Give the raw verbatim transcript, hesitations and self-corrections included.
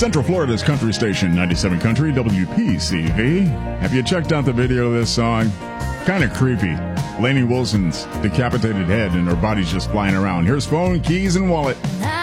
Central Florida's country station, ninety-seven Country, W P C V. Have you checked out the video of this song? Kind of creepy. Lainey Wilson's decapitated head and her body's just flying around. Here's phone, keys, and wallet.